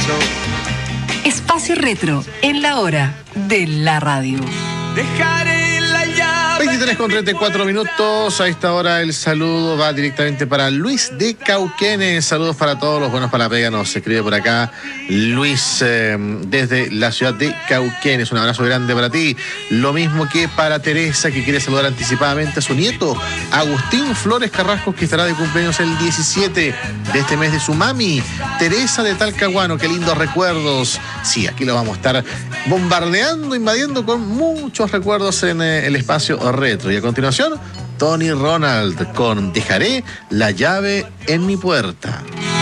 Espacio Retro, en la hora de la radio. Dejaré la llave. 23:34. A esta hora el saludo va directamente para Luis de Cauquenes. Saludos para todos los buenos para la pega. Nos escribe por acá Luis desde la ciudad de Cauquenes. Un abrazo grande para ti. Lo mismo que para Teresa, que quiere saludar anticipadamente a su nieto Agustín Flores Carrascos, que estará de cumpleaños el 17 de este mes de su mami Teresa de Talcahuano. Qué lindos recuerdos. Sí, aquí lo vamos a estar bombardeando, invadiendo con muchos recuerdos en el espacio retro. Y a continuación, Tony Ronald con Dejaré la llave en mi puerta.